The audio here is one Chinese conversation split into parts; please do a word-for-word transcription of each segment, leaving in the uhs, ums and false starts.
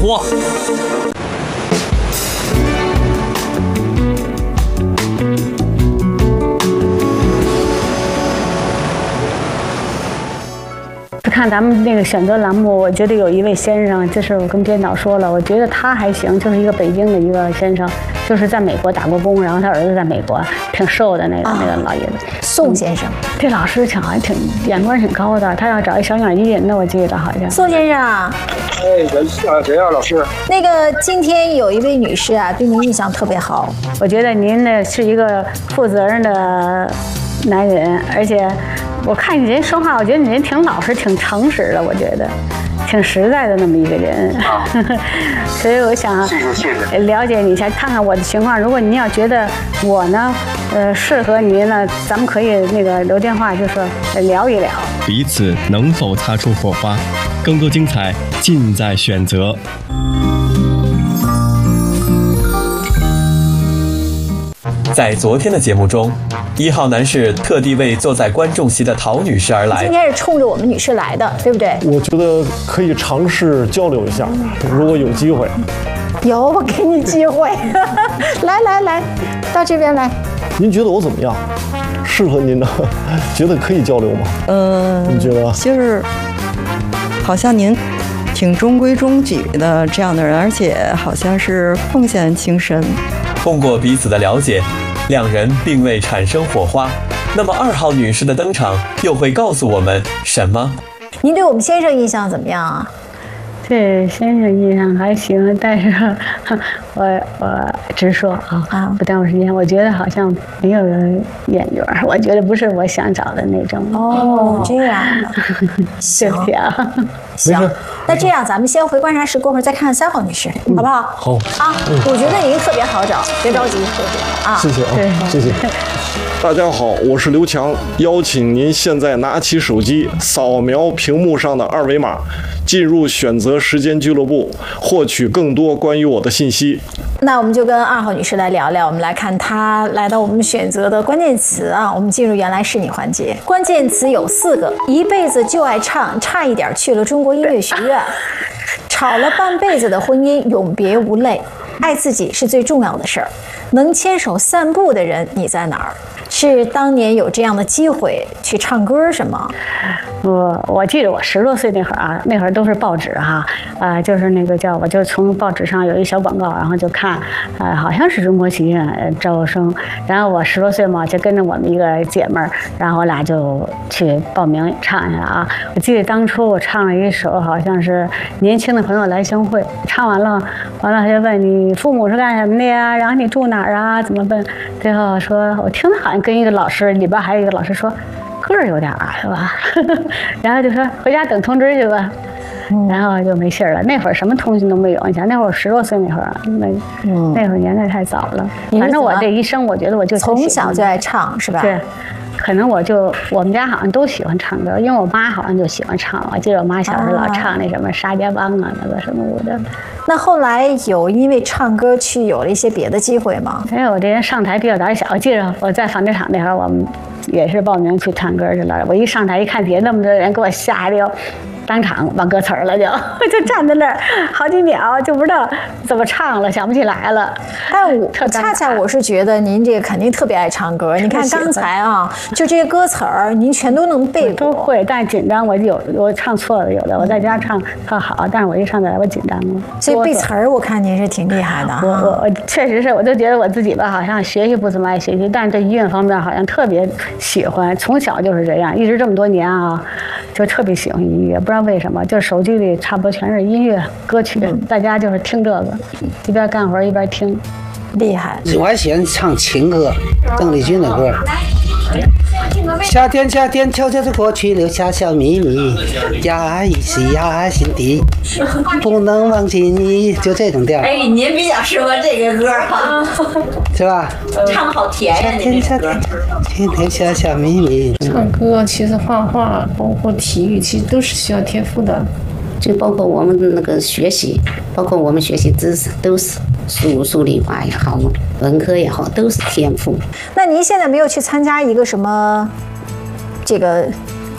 花。 看咱们那个选择栏目，我觉得有一位先生，就是我跟编导说了，我觉得他还行，就是一个北京的一个先生，就是在美国打过工，然后他儿子在美国，挺瘦的那个、啊、那个老爷子， 宋先生。 嗯、这老师挺还挺眼光挺高的，他要找一小眼一人的，我记得好像。 宋先生。 哎，谁啊，老师？ 那个今天有一位女士啊，对您印象特别好。 我觉得您呢是一个负责任的男人，而且。我看你人说话，我觉得你人挺老实、挺诚实的，我觉得挺实在的那么一个人。啊、所以我想了解你一下，看看我的情况。如果您要觉得我呢，呃，适合您呢，咱们可以那个留电话，就说聊一聊， 彼此能否擦出火花。更多精彩尽在选择。 在昨天的节目中，一号男士特地为坐在观众席的陶女士而来。 今天是冲着我们女士来的，对不对？ 我觉得可以尝试交流一下，如果有机会。 有，我给你机会。来来来，到这边来。 您觉得我怎么样？适合您的？觉得可以交流吗？ 嗯、呃， 你觉得？ 就是好像您挺中规中矩的这样的人，而且好像是奉献精神。 通过彼此的了解，两人并未产生火花。那么二号女士的登场又会告诉我们什么？ 您对我们先生印象怎么样啊？ 对先生印象还行，但是我我直说啊，啊不耽误时间。我觉得好像没有眼缘，我觉得不是我想找的那种。 哦，这样的。 对不起啊。 行，那这样咱们先回观察室，过会儿再看看三号女士，嗯、好不好？ 好啊，嗯、我觉得您特别好找，别着急，啊， 谢谢啊，谢谢。大家好，我是刘强，邀请您现在拿起手机，扫描屏幕上的二维码，进入选择时间俱乐部，获取更多关于我的信息。 那我们就跟二号女士来聊聊，我们来看她来到我们选择的关键词啊。我们进入原来是你环节，关键词有四个：一辈子就爱唱，差一点去了中国音乐学院；吵了半辈子的婚姻，永别无泪；爱自己是最重要的事儿；能牵手散步的人，你在哪儿？是当年有这样的机会去唱歌是吗？ 我我记得我十多岁那会儿啊，那会儿都是报纸哈，啊、呃，就是那个叫我就从报纸上有一小广告，然后就看，呃，好像是中国戏剧院招生，然后我十多岁嘛，就跟着我们一个姐妹儿，然后我俩就去报名唱去了啊。我记得当初我唱了一首，好像是年轻的朋友来相会，唱完了，完了他就问你父母是干什么的呀？然后你住哪儿啊？怎么问？最后说我听着好像跟一个老师里边还有一个老师说。个儿有点矮是吧？然后就说回家等通知去吧，嗯、然后就没信儿了。那会儿什么通讯都没有，你想那会儿十多岁那会儿，那、嗯、那会儿年代太早了。反正我这一生，我觉得我就从小就爱唱是吧？ 对，可能我就我们家好像都喜欢唱歌，因为我妈好像就喜欢唱。我记得我妈小时候老唱那什么沙家浜啊，那个什么舞的。 那后来有因为唱歌去有了一些别的机会吗？ 哎，我这人上台比较胆小。我记得我在纺织厂那会儿，我们也是报名去唱歌去了。我一上台一看底下那么多人，给我吓得哟。当场忘歌词儿了就，就站在那儿好几秒就不知道怎么唱了，想不起来了。 但我恰恰我是觉得您这个肯定特别爱唱歌。你看刚才啊，就这些歌词儿，您全都能背过。 都会，但紧张我有我唱错了有的，我在家唱特好，但是我一上台我紧张了。 所以背词儿我看您是挺厉害的。 我我我确实是，我就觉得我自己吧，好像学习不怎么爱学习，但是对音乐方面好像特别喜欢，从小就是这样，一直这么多年啊，就特别喜欢音乐。不知道为什么，就是手机里差不多全是音乐歌曲，嗯、大家就是听这个，一边干活一边听， 厉害。 我还喜欢唱情歌，邓丽君的歌。夏天夏天悄悄地过去，留下小秘密，压抑是压心底，不能忘记你，就这种调。 哎，您比较适合这个歌哈， 是吧？ 唱得好甜呀， 那个歌。留下小秘密。 唱歌其实画画，包括体育，其实都是需要天赋的。 就包括我们那个学习，包括我们学习知识，都是数数理化也好，文科也好，都是天赋。 那您现在没有去参加一个什么这个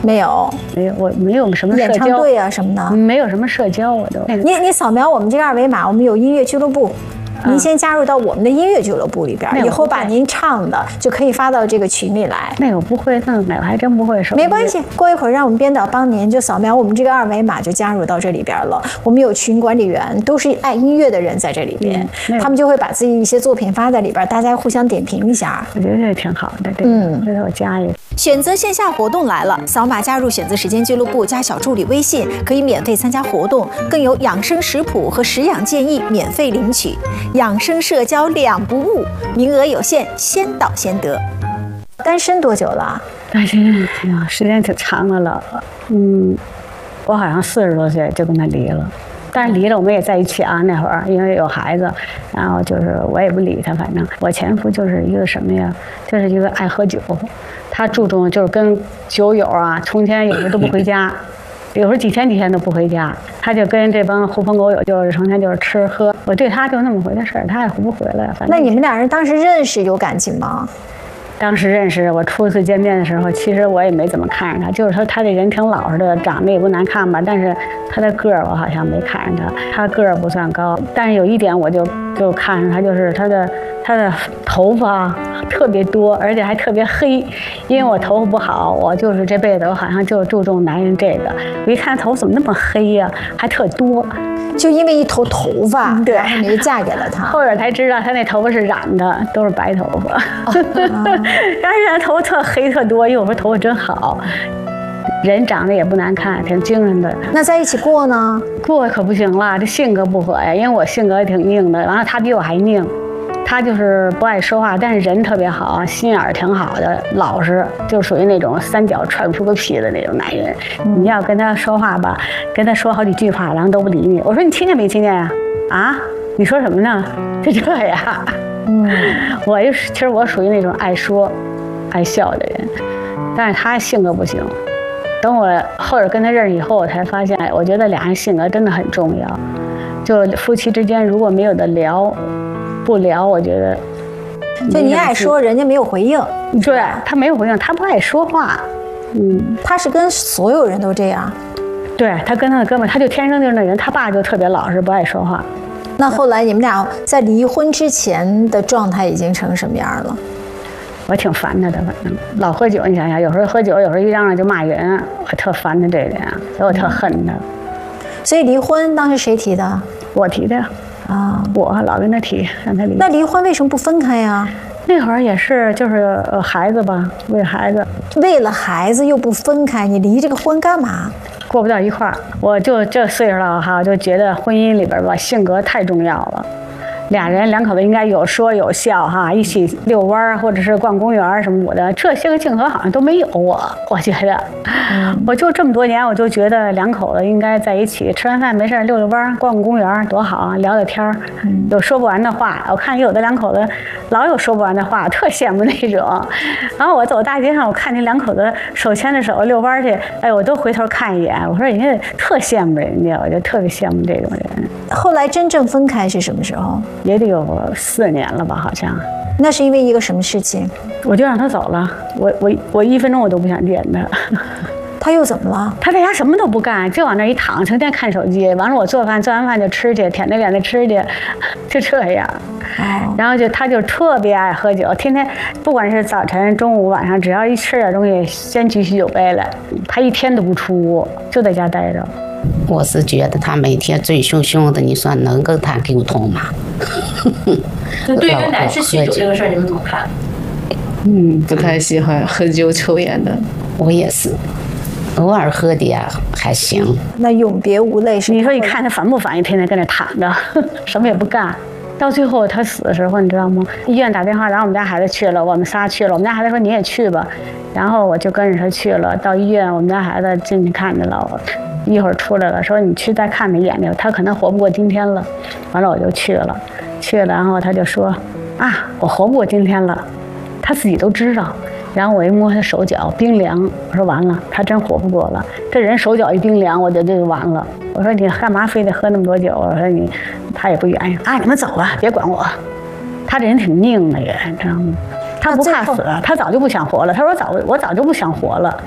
没有， 没有，我没有什么社交。 演唱队啊什么的， 没有什么社交，我都。 你你扫描我们这个二维码，我们有音乐俱乐部。您先加入到我们的音乐俱乐部里边，以后把您唱的就可以发到这个群里来。 那我不会弄，那我还真不会说。 没关系，过一会儿让我们编导帮您，就扫描我们这个二维码就加入到这里边了。我们有群管理员，都是爱音乐的人在这里边，嗯、他们就会把自己一些作品发在里边，大家互相点评一下。 我觉得这挺好的，对，嗯，回头我加一个。 选择线下活动来了，扫码加入选择时间俱乐部，加小助理微信，可以免费参加活动，更有养生食谱和食养建议免费领取，养生社交两不误，名额有限，先到先得。单身多久了？ 单身呀，时间挺长的了。嗯，我好像四十多岁就跟他离了。但是离了我们也在一起啊，那会儿因为有孩子，然后就是我也不理他，反正我前夫就是一个什么呀，就是一个爱喝酒，他注重就是跟酒友啊，从前有时候都不回家，有时候几天几天都不回家，他就跟这帮狐朋狗友就是成天就是吃喝，我对他就那么回的事儿，他也不回来。反正那你们俩人当时认识有感情吗？ 当时认识，我初次见面的时候，其实我也没怎么看上他，就是说他这人挺老实的，长得也不难看吧，但是他的个儿我好像没看上他，他个儿不算高，但是有一点我就就看上他，就是他的他的头发特别多，而且还特别黑，因为我头发不好，我就是这辈子我好像就注重男人这个，我一看头怎么那么黑呀、啊，还特多。 就因为一头头发，对，然后你就嫁给了他。 后边才知道他那头发是染的，都是白头发。哦、但是他头发特黑特多，因为我说头发真好，人长得也不难看，挺精神的。 那在一起过呢？ 过可不行了，这性格不合呀，因为我性格也挺拧的，然后他比我还拧。他就是不爱说话，但是人特别好，心眼儿挺好的，老实，就属于那种三脚踹不出个屁的那种男人。嗯、你要跟他说话吧，跟他说好几句话，然后都不理你。我说你听见没听见呀？啊，你说什么呢？就这样。嗯，我就是其实我属于那种爱说、爱笑的人，但是他性格不行。等我后边跟他认识以后，我才发现，我觉得俩人性格真的很重要。就夫妻之间如果没有的聊。不聊，我觉得， 就你爱说，人家没有回应。 对，他没有回应，他不爱说话。嗯， 他是跟所有人都这样。 对，他跟他的哥们，他就天生就是那人。他爸就特别老实，不爱说话。 那后来你们俩在离婚之前的状态已经成什么样了？ 我挺烦他的，反正老喝酒。你想想，有时候喝酒，有时候一嚷嚷就骂人，我特烦他这人，所以我特恨他。嗯、 所以离婚当时谁提的？ 我提的。啊，我老跟他提，让他离。 那离婚为什么不分开呀？ 那会儿也是，就是呃孩子吧，为孩子， 为了孩子又不分开，你离这个婚干嘛？ 过不到一块儿。我就这岁数了哈，就觉得婚姻里边吧，性格太重要了。俩人两口子应该有说有笑哈，一起遛弯或者是逛公园什么的，这些个镜头好像都没有我，我觉得，嗯、我就这么多年，我就觉得两口子应该在一起，吃完饭没事遛遛弯，逛逛公园多好啊，聊聊天儿，嗯、有说不完的话。我看有的两口子老有说不完的话，特羡慕那种。然后我走大街上，我看见两口子手牵着手遛弯去，哎，我都回头看一眼，我说人家特羡慕人家，我就特别羡慕这种人。 后来真正分开是什么时候？ 也得有四年了吧，好像。 那是因为一个什么事情？ 我就让他走了，我我我一分钟我都不想见他。 他又怎么了？ 他在家什么都不干，就往那一躺，成天看手机。完了，我做饭，做完饭就吃去，舔着脸的吃去，就这样。哦。然后就他就特别爱喝酒，天天不管是早晨、中午、晚上，只要一吃点东西，先举起酒杯来。他一天都不出屋，就在家待着。 我是觉得他每天醉醺醺的，你说能跟他沟通吗？ 就对于男士酗酒这个事儿，你们怎么看？ 嗯，不太喜欢喝酒抽烟的。 我也是，偶尔喝的呀还行。 那永别无泪是？ 你说你看他烦不烦？一天天跟那躺着，什么也不干。到最后他死的时候，你知道吗？医院打电话，然后我们家孩子去了，我们仨去了。我们家孩子说你也去吧，然后我就跟着他去了。到医院，我们家孩子进去看着了，一会儿出来了，说你去再看他眼睛，他可能活不过今天了。完了我就去了，去了，然后他就说啊，我活不过今天了，他自己都知道。然后我一摸他手脚冰凉，我说完了，他真活不过了。这人手脚一冰凉，我觉得就完了。我说你干嘛非得喝那么多酒？我说你，他也不愿意啊，你们走吧，别管我。他这人挺拧的人，知道吗？他不怕死，他早就不想活了。他说早我早就不想活了。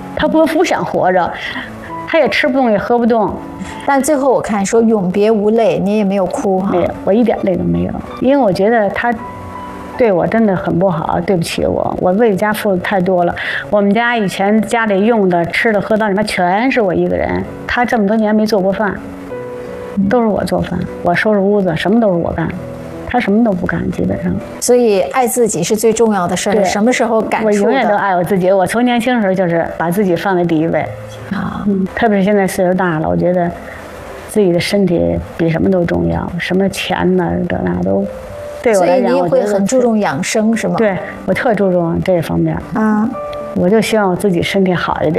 他不不想活着，他也吃不动也喝不动。 但最后我看说永别无泪，你也没有哭哈？ 没有，我一点泪都没有，因为我觉得他对我真的很不好，对不起我，我为家付的太多了。我们家以前家里用的、吃的、喝的，里面全是我一个人。他这么多年没做过饭，都是我做饭，我收拾屋子，什么都是我干。他什么都不干，基本上。 所以爱自己是最重要的事儿。什么时候感触的？ 我永远都爱我自己。我从年轻的时候就是把自己放在第一位啊，嗯，特别是现在岁数大了，我觉得自己的身体比什么都重要，什么钱呢，这那都。对我来讲， 所以你也会很注重养生，是吗？ 对，我特注重这方面啊，我就希望我自己身体好一点。